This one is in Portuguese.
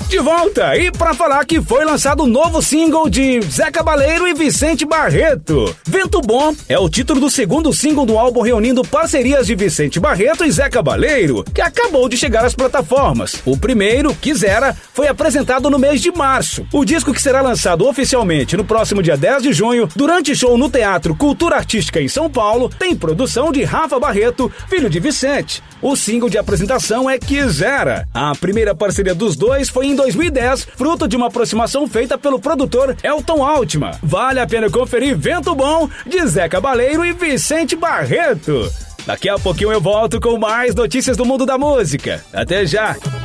De volta, e pra falar que foi lançado o novo single de Zé Cabaleiro e Vicente Barreto. Vento Bom é o título do segundo single do álbum reunindo parcerias de Vicente Barreto e Zé Cabaleiro, que acabou de chegar às plataformas. O primeiro, Quisera, foi apresentado no mês de março. O disco, que será lançado oficialmente no próximo dia 10 de junho, durante show no Teatro Cultura Artística em São Paulo, tem produção de Rafa Barreto, filho de Vicente. O single de apresentação é Quisera. A primeira parceria dos dois foi em 2010, fruto de uma aproximação feita pelo produtor Elton Altman. Vale a pena conferir Vento Bom, de Zé Cabaleiro e Vicente Barreto. Daqui a pouquinho eu volto com mais notícias do mundo da música. Até já!